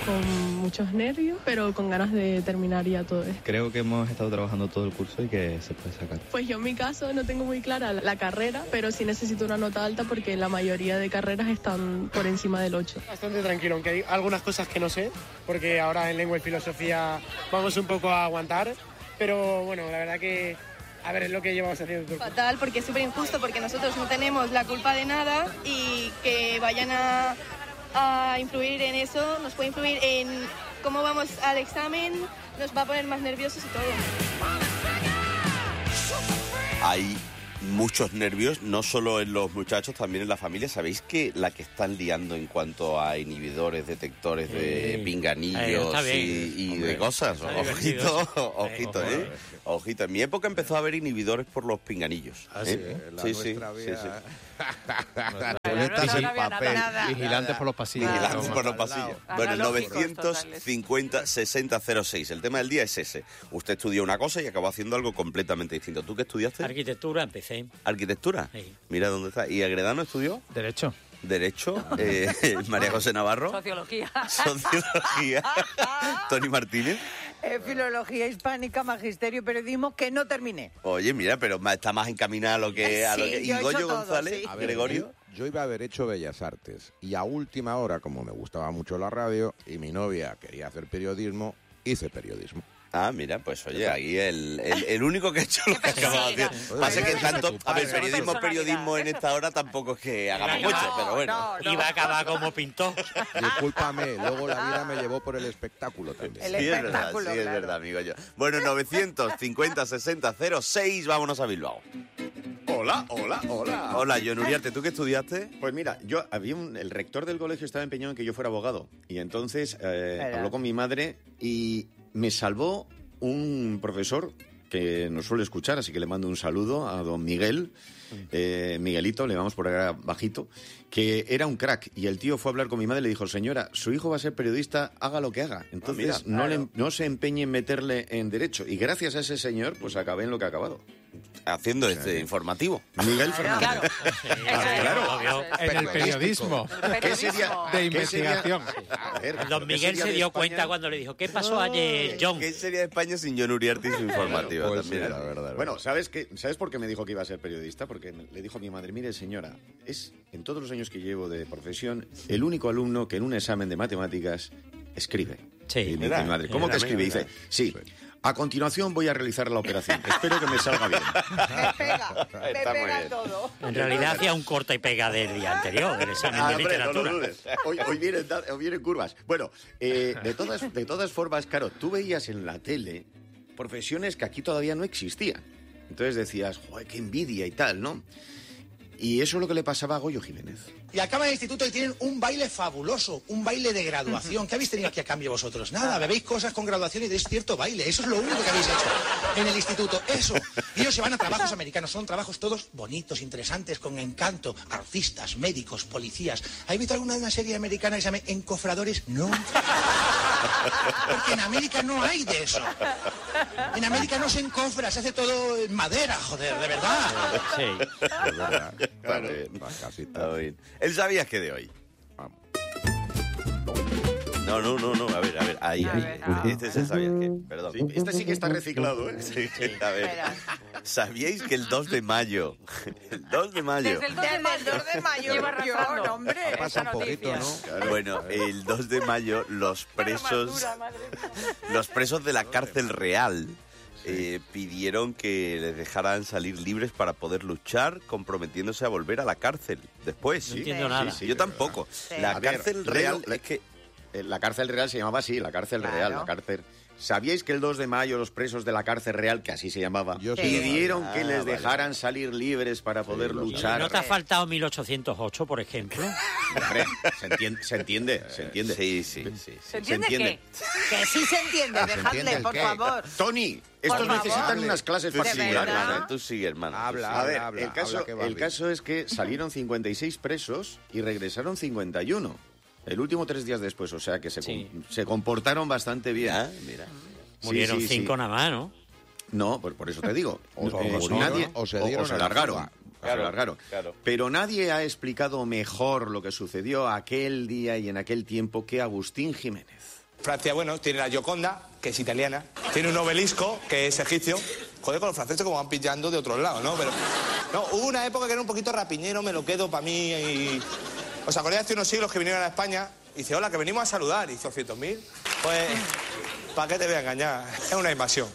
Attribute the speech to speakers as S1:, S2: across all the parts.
S1: con muchos nervios, pero con ganas de terminar ya todo esto.
S2: Creo que hemos estado trabajando todo el curso y que se puede sacar.
S1: Pues yo en mi caso no tengo muy clara la carrera, pero sí necesito una nota alta porque la mayoría de carreras están por encima del 8.
S3: Bastante tranquilo, aunque hay algunas cosas que no sé, porque ahora en lengua y filosofía vamos un poco a aguantar, pero bueno, la verdad que a ver, es lo que llevamos haciendo.
S4: Fatal, porque es súper injusto, porque nosotros no tenemos la culpa de nada y que vayan a influir en eso, nos puede influir en cómo vamos al examen, nos va a poner más nerviosos y todo.
S5: Hay muchos nervios, no solo en los muchachos, también en la familia. ¿Sabéis que la que están liando en cuanto a inhibidores, detectores de pinganillos y de cosas? Ojito, ¿eh? Ojito. En mi época empezó a haber inhibidores por los pinganillos.
S6: Sí.
S7: Vigilantes por los pasillos.
S5: Vigilantes por los pasillos. Bueno, el 950-6006. El tema del día es ese. Usted estudió una cosa y acabó haciendo algo completamente distinto. ¿Tú qué estudiaste?
S8: Arquitectura, empecé.
S5: ¿Arquitectura?
S8: Sí.
S5: Mira dónde está. ¿Y Agredano estudió?
S7: Derecho.
S5: María José Navarro.
S9: Sociología.
S5: Tony Martínez.
S9: Filología hispánica, magisterio, periodismo, que no terminé.
S5: Oye, mira, pero está más encaminada a lo que... ¿Y Goyo González?
S9: Sí.
S6: A ver,
S5: Gregorio.
S6: Yo iba a haber hecho Bellas Artes y a última hora, como me gustaba mucho la radio y mi novia quería hacer periodismo, hice periodismo.
S5: Ah, mira, pues oye, ahí el único que ha hecho lo que acababa de hacer. Pasa que tanto, a ver, periodismo en esta hora tampoco es que hagamos mucho, pero bueno.
S8: Iba a acabar como pintor.
S6: Discúlpame, luego la vida me llevó por el espectáculo también.
S5: Sí, es verdad, amigo yo. Bueno, 950-6006, vámonos a Bilbao.
S10: Hola.
S5: Hola, Jon Uriarte, ¿tú qué estudiaste?
S10: Pues mira, el rector del colegio estaba empeñado en que yo fuera abogado. Y entonces habló con mi madre y me salvó un profesor que nos suele escuchar, así que le mando un saludo a don Miguel, Miguelito, le vamos por acá bajito, que era un crack. Y el tío fue a hablar con mi madre y le dijo: señora, su hijo va a ser periodista, haga lo que haga. Entonces no se empeñe en meterle en derecho. Y gracias a ese señor, pues acabé en lo que he acabado.
S5: Haciendo informativo.
S10: Miguel Fernández.
S7: Claro. En el periodismo.
S10: ¿Qué sería?
S7: De investigación.
S8: Don Miguel se dio cuenta cuando le dijo: ¿qué pasó ayer, John?
S5: ¿Qué sería de España sin Jon Uriarte y su informativa?
S6: Pues
S5: también,
S6: sí, la verdad.
S10: Bueno, ¿sabes por qué me dijo que iba a ser periodista? Porque le dijo a mi madre: mire, señora, es en todos los años que llevo de profesión el único alumno que en un examen de matemáticas escribe.
S8: Sí.
S10: Y mi madre: ¿cómo que escribe? Y dice: sí. A continuación voy a realizar la operación. Espero que me salga bien.
S9: Me pega todo.
S8: En realidad hacía un corta y pega del día anterior, del examen de literatura.
S10: No lo dudes. Hoy vienen curvas. Bueno, de todas formas, claro, tú veías en la tele profesiones que aquí todavía no existían. Entonces decías: joder, qué envidia y tal, ¿no? Y eso es lo que le pasaba a Goyo Jiménez.
S11: Y acaban el instituto y tienen un baile fabuloso, un baile de graduación. ¿Qué habéis tenido aquí a cambio vosotros? Nada, bebéis cosas con graduación y deis cierto baile. Eso es lo único que habéis hecho en el instituto. Eso. Y ellos se van a trabajos americanos. Son trabajos todos bonitos, interesantes, con encanto. Artistas, médicos, policías. ¿Habéis visto alguna de una serie americana que se llama Encofradores? No. Porque en América no hay de eso. En América no se encofra, se hace todo en madera, joder, de verdad.
S8: Sí.
S6: Es verdad.
S5: Claro. ¿Él sabías que de hoy?
S6: Vamos.
S5: No. A ver. Ahí. Este se sabía que. Perdón.
S10: Sí, este sí que está reciclado, ¿eh?
S5: Sí, a ver. ¿Sabíais que el 2 de mayo? El 2 de mayo.
S9: Desde el 2 de mayo. Lleva razón, hombre.
S6: Pasa un poquito, ¿no?
S5: Claro. Bueno, el 2 de mayo los presos de la cárcel real pidieron que les dejaran salir libres para poder luchar, comprometiéndose a volver a la cárcel después.
S8: No entiendo nada.
S5: Sí, yo tampoco. La cárcel real es que...
S10: La cárcel real se llamaba así, la cárcel real, la cárcel... ¿Sabíais que el 2 de mayo los presos de la cárcel real, que así se llamaba, pidieron que les dejaran salir libres para poder luchar?
S8: ¿No te ha faltado 1808, por ejemplo?
S10: Hombre, se entiende.
S5: Sí.
S9: ¿Se entiende qué? Que sí se entiende, dejadle, por favor.
S10: Tony, estos necesitan unas clases particulares.
S5: Tú sigue, hermano.
S6: Habla.
S10: El caso es que salieron 56 presos y regresaron 51. El último 3 días después, o sea que se comportaron bastante bien.
S5: Mira.
S8: Murieron 5 nada más, ¿no?
S10: No, por eso te digo.
S6: O se dieron
S10: largaron. Claro. Pero nadie ha explicado mejor lo que sucedió aquel día y en aquel tiempo que Agustín Jiménez.
S12: Francia, bueno, tiene la Gioconda, que es italiana, tiene un obelisco, que es egipcio. Joder, con los franceses como van pillando de otros lados, ¿no? Pero no, hubo una época que era un poquito rapiñero, me lo quedo para mí y... ¿Os acordáis hace unos siglos que vinieron a España? Y dice, hola, que venimos a saludar. Y dice, 200.000. Pues, ¿para qué te voy a engañar? Es una invasión.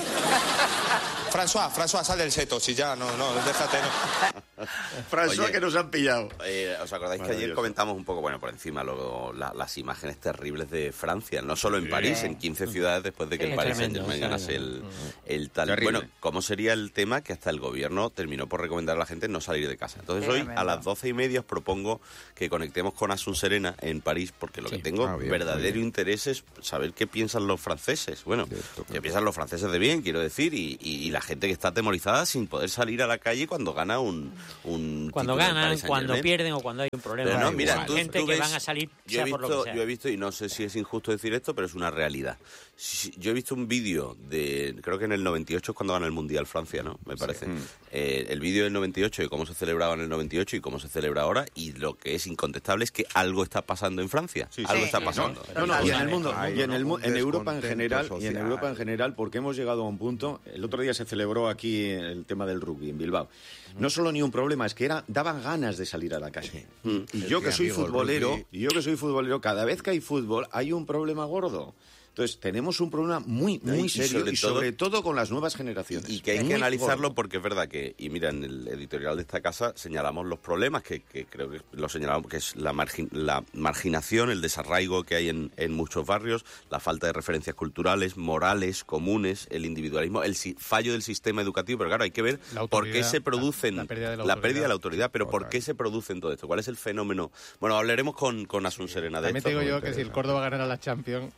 S12: François, sal del seto, si ya, no, déjate, no.
S10: François, oye, que nos han pillado.
S5: ¿Os acordáis que ayer comentamos un poco, por encima, las imágenes terribles de Francia? No solo en París, en 15 ciudades después de que el Paris Saint-Germain ganase el tal.
S10: Terrible.
S5: Bueno, ¿cómo sería el tema que hasta el gobierno terminó por recomendar a la gente no salir de casa? Entonces hoy a las 12:30 os propongo que conectemos con Asun Serena en París, porque lo que tengo verdadero interés es saber qué piensan los franceses. Bueno, qué piensan los franceses de bien, quiero decir, y la gente que está atemorizada sin poder salir a la calle cuando gana
S8: cuando ganan, cuando pierden o cuando hay un problema.
S5: Pero no, mira,
S8: hay gente que van a salir por lo que sea.
S5: Yo he visto, y no sé si es injusto decir esto, pero es una realidad. Yo he visto un vídeo creo que en el 98 es cuando gana el Mundial Francia, ¿no? Me parece. El vídeo del 98 de cómo se celebraba en el 98 y cómo se celebra ahora, y lo que es incontestable es que algo está pasando en Francia. Algo está pasando.
S10: Y en el mundo, en Europa en general, porque hemos llegado a un punto. El otro día se celebró aquí el tema del rugby en Bilbao. No solo ni un problema, es que daban ganas de salir a la calle. Y yo que soy futbolero, cada vez que hay fútbol hay un problema gordo. Entonces, tenemos un problema muy serio y sobre todo con las nuevas generaciones.
S5: Y que hay que analizarlo porque es verdad que, y mira, en el editorial de esta casa señalamos los problemas, que creo que lo señalamos, que es la marginación, el desarraigo que hay en muchos barrios, la falta de referencias culturales, morales, comunes, el individualismo, el fallo del sistema educativo. Pero claro, hay que ver por qué se producen... La pérdida de la autoridad, pero ¿por qué se producen todo esto? ¿Cuál es el fenómeno? Bueno, hablaremos con Asun Serena de esto.
S7: También digo yo que si el Córdoba ganara la Champions...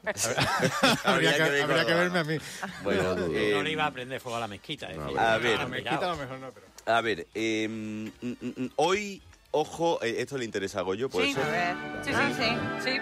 S7: habría que verme a mí.
S5: Bueno,
S8: no le iba a prender fuego a la mezquita.
S5: A ver,
S7: la mezquita a lo mejor no, pero...
S5: A ver, hoy, ojo, esto le interesa a Goyo, ¿puede ser?
S9: A ver. Sí.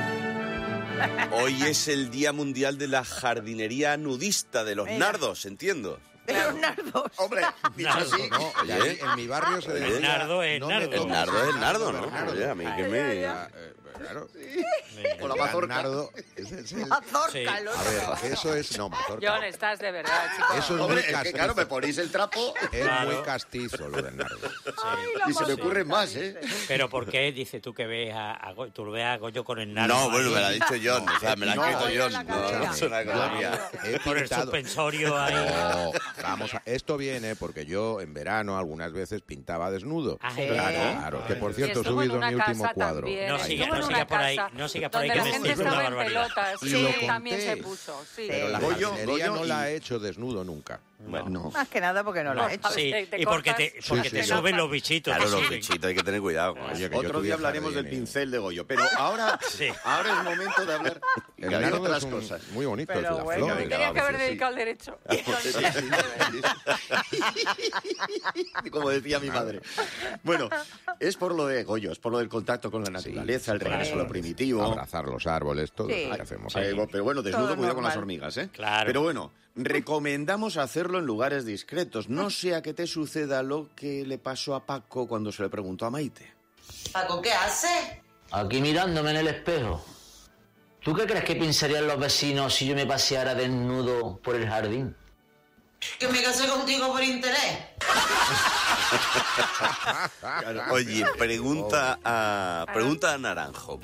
S5: Hoy es el Día Mundial de la Jardinería Nudista, de los nardos, entiendo.
S9: De los nardos.
S10: Hombre, dicho así.
S6: No, oye, en mi barrio se decía...
S8: El nardo es nardo.
S5: El nardo es el nardo, ¿no? Oye, a mí que me...
S6: Claro.
S10: Con la mazorca.
S6: Nardo,
S9: Mazorca, el otro.
S6: A ver, eso es... No, mazorca.
S9: John, estás de verdad, chicos.
S6: Eso es
S10: Hombre,
S6: muy
S10: es que
S6: castizo.
S10: claro, me ponéis el trapo.
S6: Es muy castizo lo del nardo.
S10: Y se me ocurren más, ¿eh?
S8: Pero ¿por qué dices tú que ves tú lo ves a Goyo con el nardo?
S5: No, bueno, me lo ha dicho John, o sea, me lo ha escrito John. No es una cosa mía.
S8: Por el suspensorio ahí.
S6: No, vamos a... Esto viene porque yo en verano algunas veces pintaba desnudo. Claro. Que por cierto he subido mi último cuadro.
S8: No sigas por ahí. No sigas por ahí que
S9: la
S8: me
S9: gente
S8: estoy
S9: estaba
S8: una
S9: en
S8: barbaridad.
S9: pelotas.
S6: Y
S9: Sí,
S6: lo conté,
S9: también se puso. Sí.
S6: Pero la
S10: Goyo
S6: jardinería no la ha hecho desnudo nunca.
S5: Bueno, no.
S9: Más que nada porque no lo ha hecho.
S8: Sí, y porque te suben los bichitos.
S5: Claro, los bichitos, hay que tener cuidado.
S6: Oye, que
S10: Otro día hablaremos del pincel de Goyo, pero ahora es momento de hablar de otras cosas.
S6: Muy bonito, es
S9: Pero
S6: la
S9: bueno,
S6: flor.
S9: me tenía que haber dedicado al derecho.
S10: Como decía mi madre. Bueno, es por lo de Goyo, es por lo del contacto con la naturaleza, el regreso a lo primitivo.
S6: Abrazar los árboles, todo
S9: Sí.
S6: lo que hacemos.
S10: Pero bueno, desnudo,
S9: Todo
S10: cuidado con las
S9: normal.
S10: hormigas, ¿eh?
S8: Claro.
S10: Pero bueno, recomendamos hacerlo en lugares discretos. No sea que te suceda lo que le pasó a Paco cuando se le preguntó a Maite.
S13: Paco, ¿qué hace?
S14: Aquí mirándome en el espejo. ¿Tú qué crees que pensarían los vecinos si yo me paseara desnudo por el jardín?
S13: Que me casé contigo por interés.
S5: Oye, pregunta a Naranjo.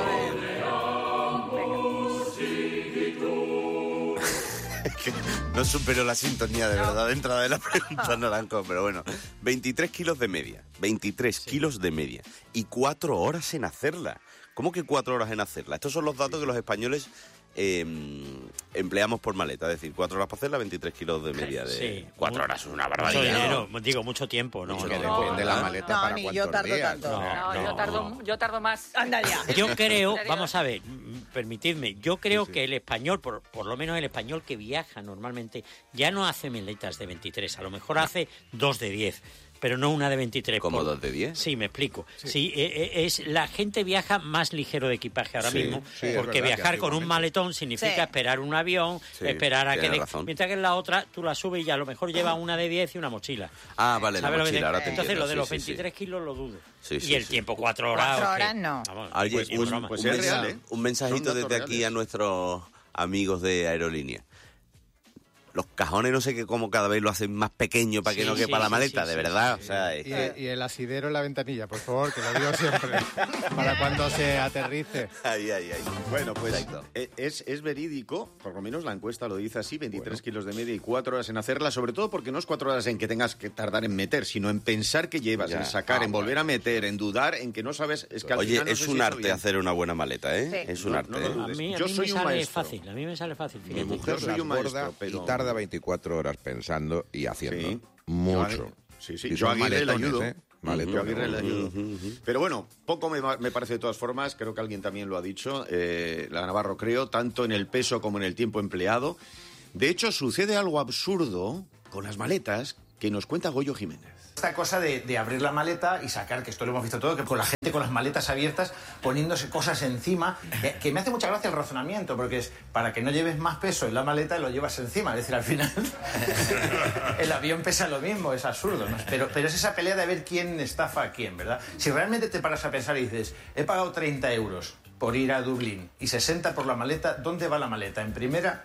S5: No supero la sintonía de verdad de entrada de la pregunta Naranjo, pero bueno. 23 kilos de media. 23 kilos de media. Y 4 horas en hacerla. ¿Cómo que 4 horas en hacerla? Estos son los datos que los españoles empleamos por maleta. Es decir, 4 horas para hacerla, 23 kilos de media. De 4 horas es una barbaridad.
S8: Mucho dinero, digo, mucho tiempo. No,
S6: Que depende de la maleta para
S9: ni
S6: cuántos
S9: yo tardo
S6: días.
S9: tanto. Yo tardo más. Anda ya.
S8: Yo creo, vamos a ver, permitidme, yo creo que el español, por lo menos el español que viaja normalmente, ya no hace maletas de 23, a lo mejor hace 2 de 10. pero no una de 23.
S5: ¿Como 2 de 10?
S8: Sí, me explico. Sí, la gente viaja más ligero de equipaje ahora mismo, porque viajar con un maletón significa esperar un avión, esperar a que... Mientras que en la otra tú la subes y a lo mejor llevas una de 10 y una mochila.
S5: Ah, vale, la mochila. Ahora
S8: entonces lo de los 23 kilos lo dudo. Y el tiempo, 4 horas.
S9: 4 horas no.
S5: Oye, un mensajito desde aquí a nuestros amigos de aerolínea. Los cajones no sé qué, como cada vez lo hacen más pequeño para que no quepa la maleta, de verdad. O sea,
S7: y el asidero en la ventanilla, por favor, que lo digo siempre, para cuando se aterrice.
S5: Ay.
S10: Bueno, pues es verídico, por lo menos la encuesta lo dice así, 23 kilos de media y 4 horas en hacerla, sobre todo porque no es 4 horas en que tengas que tardar en meter, sino en pensar que llevas, en sacar, en volver a meter, en dudar, en que no sabes... Es que al final no
S5: es un arte hacer una buena maleta, ¿eh? Sí. Es un arte.
S8: A mí me sale fácil, a mí me sale fácil.
S6: Mi mujer soy un maestro, pero... tarda 24 horas pensando y haciendo mucho.
S10: Yo a Aguirre le ayudo. Pero bueno, poco me parece de todas formas, creo que alguien también lo ha dicho, la Navarro creo, tanto en el peso como en el tiempo empleado. De hecho, sucede algo absurdo con las maletas que nos cuenta Goyo Jiménez.
S15: Esta cosa de abrir la maleta y sacar, que esto lo hemos visto todo, que con la gente con las maletas abiertas poniéndose cosas encima, que me hace mucha gracia el razonamiento, porque es para que no lleves más peso en la maleta lo llevas encima, es decir, al final el avión pesa lo mismo, es absurdo, ¿no? Pero es esa pelea de ver quién estafa a quién, ¿verdad? Si realmente te paras a pensar y dices, he pagado 30 euros por ir a Dublín y 60 por la maleta, ¿dónde va la maleta? ¿En primera?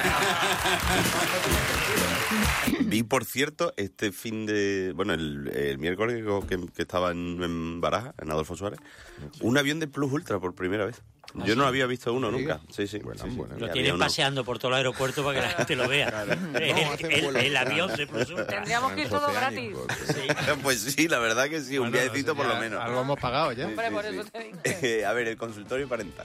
S5: Vi, por cierto, este fin de... Bueno, el miércoles que estaba en Baraja, en Adolfo Suárez, un avión de Plus Ultra por primera vez. Yo no había visto uno nunca. Sí.
S8: Lo tienen paseando por todo el aeropuerto para que la gente lo vea. El avión de Plus Ultra.
S9: Tendríamos que ir todo gratis.
S5: Pues sí, la verdad que sí, un viajecito por lo menos.
S7: Algo hemos pagado ya.
S9: Hombre, por eso te digo.
S5: A ver, el consultorio parental.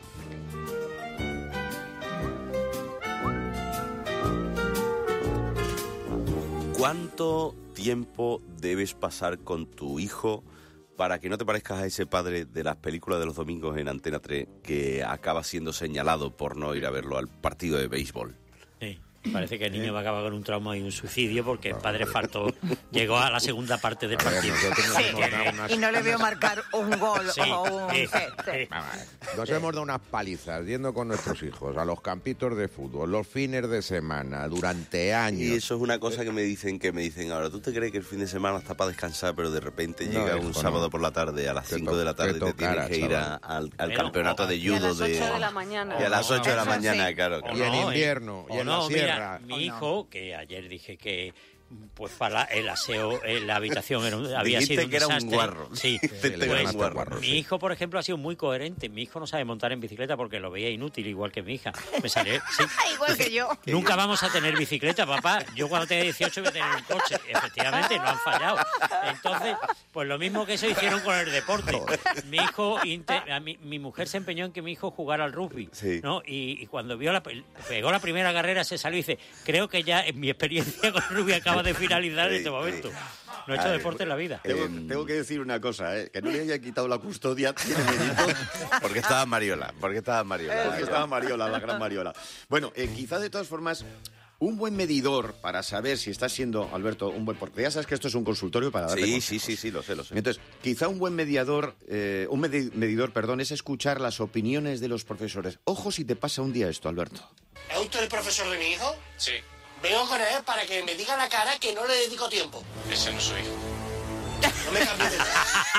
S5: ¿Cuánto tiempo debes pasar con tu hijo para que no te parezcas a ese padre de las películas de los domingos en Antena 3 que acaba siendo señalado por no ir a verlo al partido de béisbol?
S8: Sí. Parece que el niño va a acabar con un trauma y un suicidio porque el padre faltó, llegó a la segunda parte del partido.
S9: Y no le veo marcar un gol o un set.
S6: Nos hemos dado unas palizas yendo con nuestros hijos a los campitos de fútbol, los fines de semana, durante años.
S5: Y eso es una cosa que me dicen ahora. ¿Tú te crees que el fin de semana está para descansar, pero de repente llega un sábado por la tarde, a las 5 de la tarde, te tienes que ir al campeonato de judo?
S9: Y a las 8 de la mañana.
S5: Y a las 8 de la mañana, claro.
S6: Y en invierno, y en la sierra.
S8: Mi hijo, que ayer dije que pues para el aseo en la habitación había sido un desastre.
S5: Era un guarro.
S8: Sí, pues, mi hijo, por ejemplo, ha sido muy coherente. Mi hijo no sabe montar en bicicleta porque lo veía inútil, igual que mi hija. Me salió,
S9: igual que yo.
S8: Nunca vamos a tener bicicleta, papá. Yo cuando tenga 18 voy a tener un coche. Efectivamente, no han fallado. Entonces, pues lo mismo que eso hicieron con el deporte. Mi hijo, mi mujer se empeñó en que mi hijo jugara al rugby, ¿no? Y cuando pegó la primera carrera se salió y dice, creo que ya en mi experiencia con el rugby acaba de finalizar en este momento. No he hecho deporte en la vida.
S10: Tengo que decir una cosa, que no le haya quitado la custodia tiene mérito.
S5: Porque estaba Mariola.
S10: La gran Mariola. Bueno, quizá de todas formas, un buen medidor para saber si estás siendo, Alberto, un buen... Porque ya sabes que esto es un consultorio para darle consejos.
S5: Sí, lo sé.
S10: Entonces, quizá un buen medidor, es escuchar las opiniones de los profesores. Ojo si te pasa un día esto, Alberto.
S11: ¿Es usted el profesor de mi hijo?
S12: Sí.
S11: Vengo con él para que me diga a la cara que no le dedico tiempo.
S12: Ese no soy.
S11: No me cambies de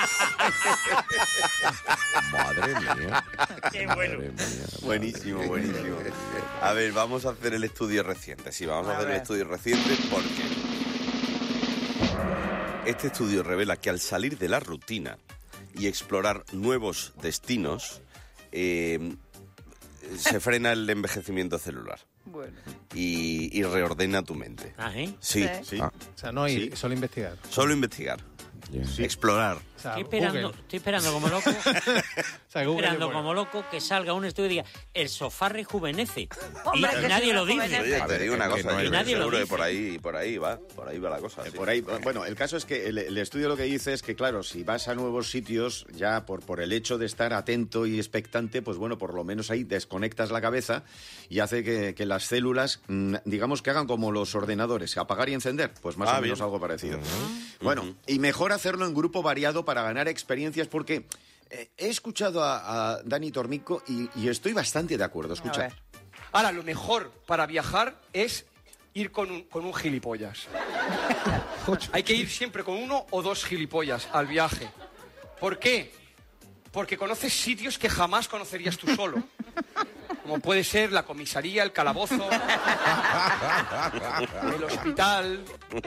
S6: Madre mía.
S8: Qué bueno.
S5: Buenísimo. A ver, vamos a hacer el estudio reciente. Sí, vamos a hacer el estudio reciente porque este estudio revela que al salir de la rutina y explorar nuevos destinos, se frena el envejecimiento celular.
S9: Bueno.
S5: Y reordena tu mente.
S8: ¿Ah,
S5: Sí.
S7: O sea, no ir, solo investigar.
S5: Solo investigar. Explorar.
S8: Estoy esperando como loco. Como loco que salga un estudio y diga el sofá rejuvenece.
S9: Hombre,
S8: y nadie lo dice.
S5: Oye, te digo una cosa,
S8: y nadie lo dice.
S5: Por ahí va la cosa. Sí.
S10: Por ahí, bueno, el caso es que el estudio lo que dice es que, claro, si vas a nuevos sitios, ya por el hecho de estar atento y expectante, pues bueno, por lo menos ahí desconectas la cabeza y hace que las células, digamos, que hagan como los ordenadores, apagar y encender, pues más o menos algo parecido. Bueno, y mejor hacerlo en grupo variado para ganar experiencias, porque he escuchado a Dani Tormico y estoy bastante de acuerdo. Escucha.
S16: Ahora, lo mejor para viajar es ir con un gilipollas. Hay que ir siempre con uno o dos gilipollas al viaje. ¿Por qué? Porque conoces sitios que jamás conocerías tú solo. Como puede ser la comisaría, el calabozo, el hospital.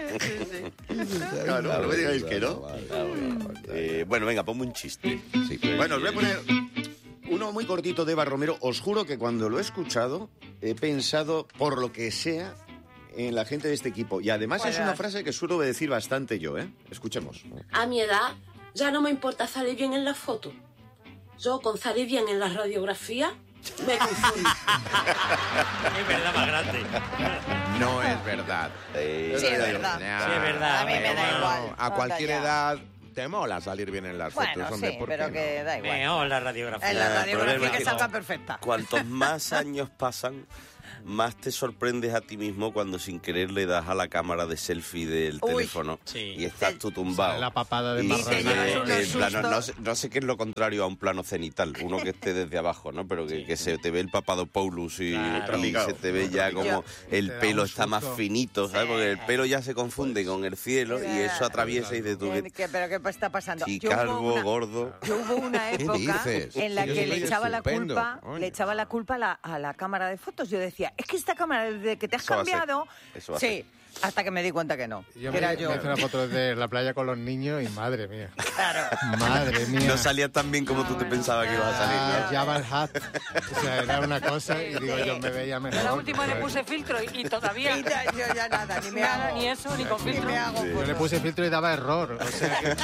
S5: Claro, no me digáis que no. Bueno, venga, ponme un chiste. Bueno, os voy a poner uno muy cortito de Eva Romero. Os juro que cuando lo he escuchado he pensado, por lo que sea, en la gente de este equipo. Y además es una frase que suelo decir bastante yo, ¿eh? Escuchemos.
S17: A mi edad ya no me importa salir bien en la foto. Yo con salir bien en la radiografía me confundo.
S8: Es verdad más grande.
S6: No es verdad.
S9: Sí, es verdad.
S8: Sí, es verdad.
S9: A mí me da igual.
S6: A cualquier edad te mola salir bien en las fotos.
S9: Bueno,
S6: hombre,
S9: sí,
S6: ¿por
S9: pero
S6: qué
S9: que
S6: no?
S9: da igual.
S8: Mejor la radiografía.
S9: En la radiografía
S5: problema
S9: que
S5: es
S9: salga perfecta.
S5: Cuantos más años pasan, más te sorprendes a ti mismo cuando sin querer le das a la cámara de selfie del teléfono y estás tú tumbado.
S7: La papada de
S5: no sé qué es lo contrario a un plano cenital, uno que esté desde abajo, ¿no? Pero que se te ve el papado Paulus y se te ve ya como el pelo está más finito, ¿sabes? Porque el pelo ya se confunde con el cielo y eso atraviesa y de tú...
S9: ¿Pero qué está pasando?
S5: Y calvo, gordo...
S9: Hubo una época en la que le echaba la culpa a la cámara de fotos. Yo decía, es que esta cámara, desde que te has cambiado... Sí, hasta que me di cuenta que no.
S7: Yo me hice una foto de la playa con los niños y madre mía.
S9: Claro.
S7: Madre mía.
S5: No salía tan bien como tú te pensabas que ibas a salir, ¿no?
S7: Jabba el Hutt. O sea, era una cosa y digo, yo me veía mejor.
S17: La última le puse filtro y todavía...
S9: Yo ya nada, ni me hago.
S17: Ni eso, ni con filtro.
S7: Yo le puse filtro y daba error. O sea que...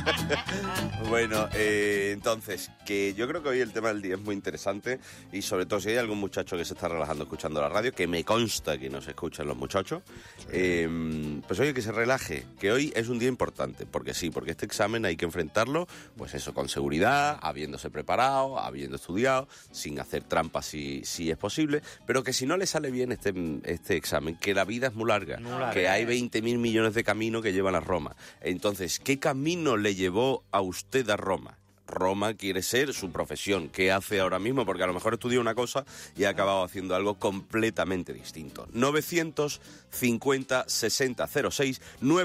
S5: Bueno, entonces, que yo creo que hoy el tema del día es muy interesante y sobre todo si hay algún muchacho que se está relajando escuchando la radio, que me consta que no se escuchan los muchachos, pues oye, que se relaje, que hoy es un día importante, porque este examen hay que enfrentarlo, pues eso, con seguridad, habiéndose preparado, habiendo estudiado, sin hacer trampas si es posible, pero que si no le sale bien este examen, que la vida es muy larga, que hay 20.000 millones de caminos que llevan a Roma. Entonces, ¿qué camino le llevó a usted a Roma? Roma quiere ser su profesión. ¿Qué hace ahora mismo? Porque a lo mejor estudió una cosa y ha acabado haciendo algo completamente distinto. 950-6006,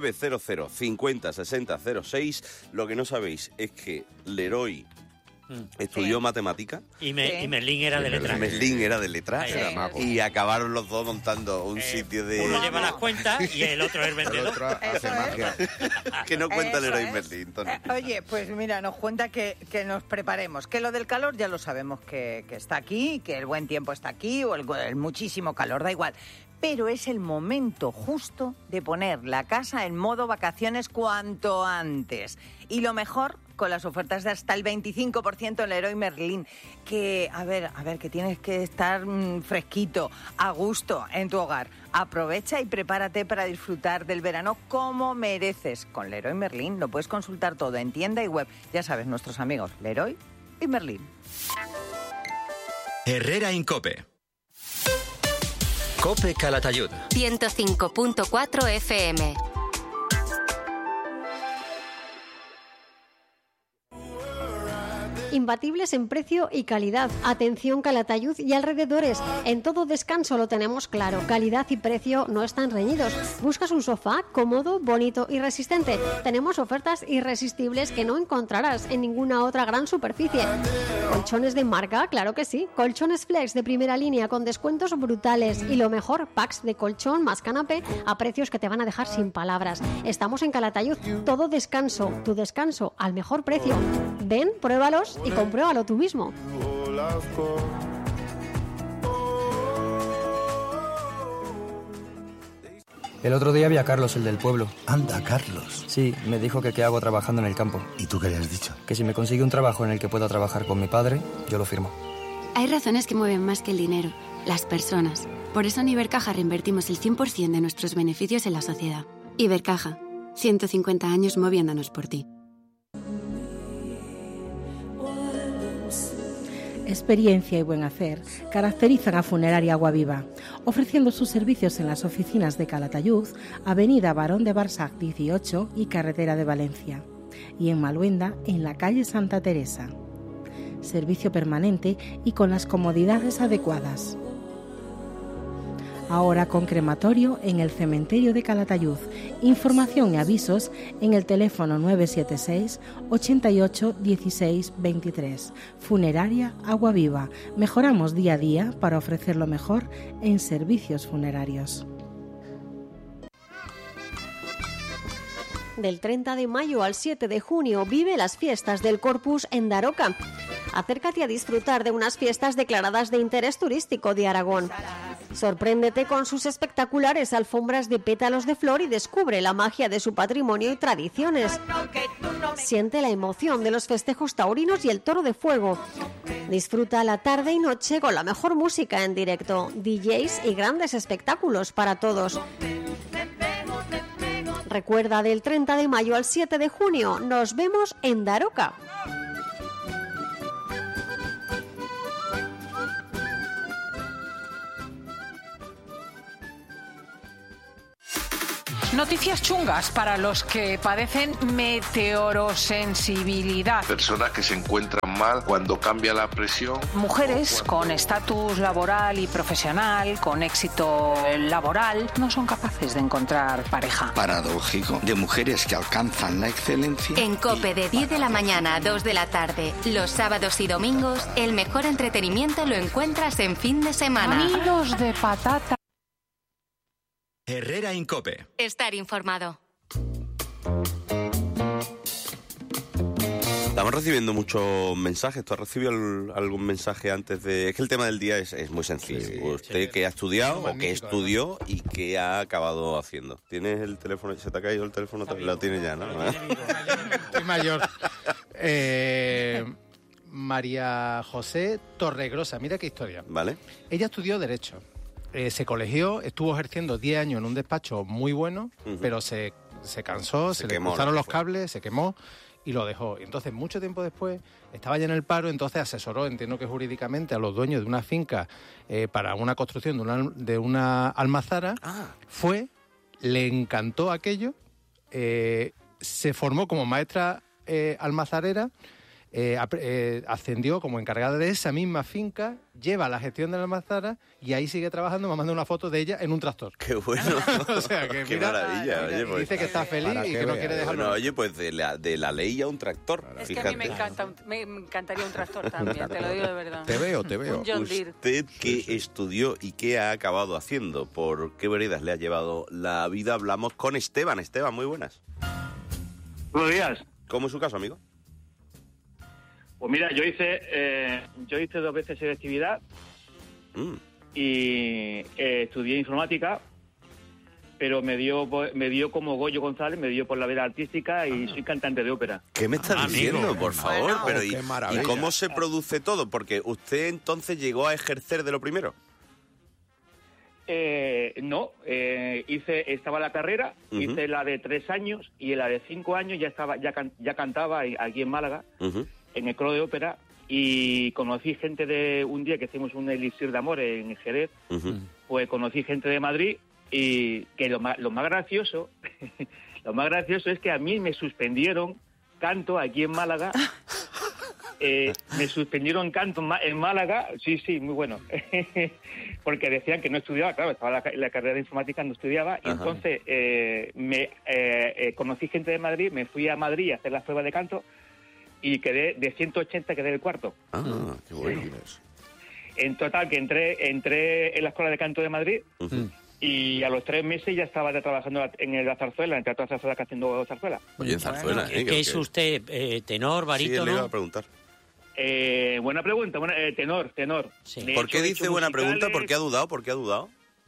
S5: 900-50-6006. Lo que no sabéis es que Leroy estudió matemática.
S8: Y Merlín era de letras.
S5: Merlín era de letras. Y acabaron los dos montando un sitio de...
S8: Uno lleva las cuentas y el otro es el vendedor.
S6: El otro hace magia.
S5: Que no cuenta Leroy Merlín, Tony.
S9: Oye, pues mira, nos cuenta que nos preparemos. Que lo del calor ya lo sabemos que está aquí, que el buen tiempo está aquí, o el muchísimo calor, da igual. Pero es el momento justo de poner la casa en modo vacaciones cuanto antes. Y lo mejor, con las ofertas de hasta el 25% en Leroy Merlin. Que, a ver, que tienes que estar fresquito, a gusto en tu hogar. Aprovecha y prepárate para disfrutar del verano como mereces. Con Leroy Merlin lo puedes consultar todo en tienda y web. Ya sabes, nuestros amigos Leroy y Merlin.
S18: Herrera Incope. Cope Calatayud.
S19: 105.4 FM.
S20: Imbatibles en precio y calidad. Atención Calatayud y alrededores. En todo descanso lo tenemos claro. Calidad y precio no están reñidos. ¿Buscas un sofá cómodo, bonito y resistente? Tenemos ofertas irresistibles que no encontrarás en ninguna otra gran superficie. ¿Colchones de marca? Claro que sí. Colchones Flex de primera línea con descuentos brutales. Y lo mejor, packs de colchón más canapé a precios que te van a dejar sin palabras. Estamos en Calatayud. Todo descanso. Tu descanso al mejor precio. Ven, pruébalos y compruébalo tú mismo.
S18: El otro día vi a Carlos, el del pueblo.
S21: Anda, Carlos.
S18: Sí, me dijo que qué hago trabajando en el campo.
S21: ¿Y tú qué le has dicho?
S18: Que si me consigue un trabajo en el que pueda trabajar con mi padre, yo lo firmo.
S22: Hay razones que mueven más que el dinero, las personas. Por eso en Ibercaja reinvertimos el 100% de nuestros beneficios en la sociedad. Ibercaja, 150 años moviéndonos por ti.
S23: Experiencia y buen hacer caracterizan a Funeraria Aguaviva, ofreciendo sus servicios en las oficinas de Calatayud, Avenida Barón de Barsac 18 y Carretera de Valencia, y en Maluenda, en la calle Santa Teresa. Servicio permanente y con las comodidades adecuadas. Ahora con crematorio en el cementerio de Calatayud. Información y avisos en el teléfono 976 88 16 23. Funeraria Aguaviva. Mejoramos día a día para ofrecer lo mejor en servicios funerarios.
S20: Del 30 de mayo al 7 de junio vive las fiestas del Corpus en Daroca. Acércate a disfrutar de unas fiestas declaradas de interés turístico de Aragón. Sorpréndete con sus espectaculares alfombras de pétalos de flor y descubre la magia de su patrimonio y tradiciones. Siente la emoción de los festejos taurinos y el toro de fuego. Disfruta la tarde y noche con la mejor música en directo, DJs y grandes espectáculos para todos. Recuerda, del 30 de mayo al 7 de junio, nos vemos en Daroca.
S24: Noticias chungas para los que padecen meteorosensibilidad.
S25: Personas que se encuentran mal cuando cambia la presión.
S24: Mujeres con estatus laboral y profesional, con éxito laboral, no son capaces de encontrar pareja.
S21: Paradójico, de mujeres que alcanzan la excelencia.
S19: En COPE de 10 de la mañana a 2 de la tarde, los sábados y domingos, el mejor entretenimiento lo encuentras en fin de semana.
S24: Nidos de patata.
S26: Herrera Incope.
S19: Estar informado.
S5: Estamos recibiendo muchos mensajes. ¿Tú has recibido algún mensaje antes de...? Es que el tema del día es muy sencillo. Sí, usted que ha estudiado o que estudió y qué ha acabado haciendo. ¿Tienes el teléfono? ¿Se te ha caído el teléfono? Lo tienes ya, ¿no?
S7: Estoy mayor. María José Torregrosa. Mira qué historia.
S5: Vale.
S7: Ella estudió Derecho. Se colegió, estuvo ejerciendo 10 años en un despacho muy bueno, pero se cansó, se le cruzaron los cables, se quemó y lo dejó. Y entonces, mucho tiempo después, estaba ya en el paro, entonces asesoró, entiendo que jurídicamente, a los dueños de una finca para una construcción de una almazara. Le encantó aquello, se formó como maestra almazarera, ascendió como encargada de esa misma finca, lleva la gestión de la almazara y ahí sigue trabajando. Me manda una foto de ella en un tractor.
S5: ¡Qué bueno!
S7: O sea, que
S5: ¡Qué maravilla! Oye, pues,
S7: dice que está feliz y que no quiere dejarlo.
S5: Bueno, oye, pues de la ley a un tractor.
S24: Es que a mí me encantaría un tractor también, te lo digo de verdad.
S6: Te veo.
S24: Un John Deere.
S5: Usted que estudió y qué ha acabado haciendo, ¿por qué veredas le ha llevado la vida? Hablamos con Esteban. Esteban, muy buenas.
S27: Buenos días.
S5: ¿Cómo es su caso, amigo?
S27: Pues mira, yo hice 2 veces selectividad y estudié informática, pero me dio como Goyo González, me dio por la vida artística y soy cantante de ópera.
S5: ¿Qué me estás diciendo, por favor?
S27: Bueno,
S5: pero
S27: qué
S5: ¿y cómo se produce todo? Porque usted entonces llegó a ejercer de lo primero.
S27: No, estaba la carrera, hice la de 3 años y en la de 5 años ya cantaba aquí en Málaga. En el coro de ópera, y conocí gente de un día que hicimos un elixir de amor en Jerez, pues conocí gente de Madrid, y que lo más gracioso es que a mí me suspendieron canto aquí en Málaga. Me suspendieron canto en Málaga, sí, muy bueno, porque decían que no estudiaba, claro, estaba en la carrera de informática, no estudiaba, y entonces conocí gente de Madrid, me fui a Madrid a hacer las pruebas de canto, y de 180 quedé el cuarto.
S5: Qué bueno.
S27: En total, que entré en la Escuela de Canto de Madrid y a los 3 meses ya estaba trabajando en la zarzuela, en el Teatro de Zarzuela, haciendo zarzuela.
S5: Oye, en zarzuela,
S8: ¿Qué es usted? ¿Tenor, barítono?
S5: Sí, le iba a preguntar.
S27: Buena pregunta, tenor.
S8: Sí.
S5: ¿Por qué dice buena pregunta? ¿Por qué ha dudado?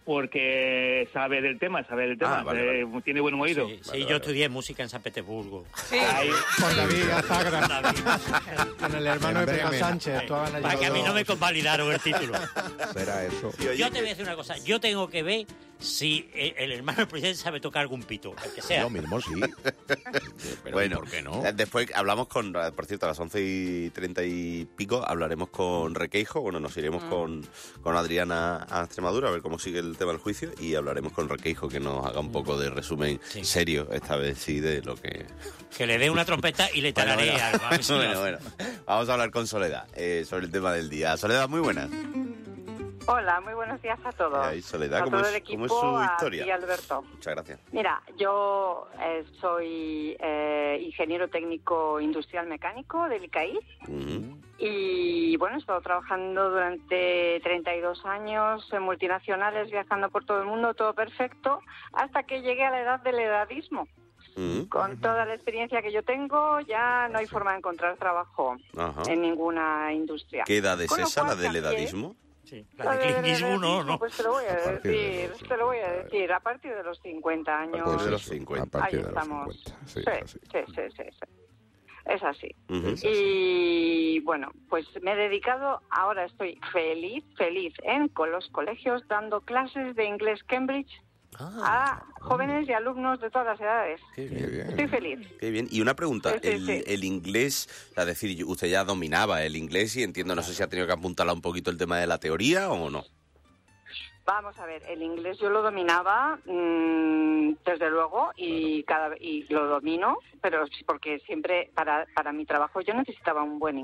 S27: Porque sabe del tema,
S5: vale.
S27: Tiene buen oído.
S8: Sí, yo estudié música en San Petersburgo.
S27: Sí.
S7: Con David Azagra. Con el hermano de Pedro Sánchez.
S8: Para que a mí no me convalidaron el título.
S6: Será eso.
S8: Yo te voy a decir una cosa. Yo tengo que ver si el hermano del presidente sabe tocar algún pito, el que sea.
S6: Lo mismo, sí. Pero
S5: bueno,
S6: ¿por qué no?
S5: Después hablamos por cierto, a las 11:30 y pico hablaremos con Requeijo. Bueno, nos iremos con Adriana a Extremadura a ver cómo sigue el tema del juicio y hablaremos con Requeijo que nos haga un poco de resumen serio, esta vez sí, de lo que...
S8: Que le dé una trompeta y le tararé algo. A ver si
S5: bueno. Vamos a hablar con Soledad sobre el tema del día. Soledad, muy buenas.
S1: Hola, muy buenos días a todos.
S5: Ahí, Soledad,
S1: a
S5: ¿cómo
S1: todo
S5: es,
S1: el equipo,
S5: ¿cómo es su historia?
S1: Y Alberto.
S5: Muchas gracias.
S1: Mira, yo soy ingeniero técnico industrial mecánico del ICAIS. Y bueno, he estado trabajando durante 32 años en multinacionales, viajando por todo el mundo, todo perfecto, hasta que llegué a la edad del edadismo. Con toda la experiencia que yo tengo, ya no hay forma de encontrar trabajo en ninguna industria.
S5: ¿Qué edad es esa, la del edadismo?
S8: Sí, la de clingismo no.
S1: Pues te lo voy a decir, a partir de los 50 años.
S5: A partir de los 50.
S1: Ahí estamos.
S6: 50,
S1: sí. Es así. Y bueno, pues me he dedicado, ahora estoy feliz con los colegios dando clases de inglés Cambridge a jóvenes y alumnos de todas las edades.
S5: Qué bien.
S1: Estoy feliz.
S5: Qué bien. Y una pregunta,
S1: Sí.
S5: el inglés, es decir, usted ya dominaba el inglés y entiendo, no sé si ha tenido que apuntalar un poquito el tema de la teoría o no.
S1: Vamos a ver, el inglés yo lo dominaba desde luego y lo domino, pero porque siempre para mi trabajo yo necesitaba un buen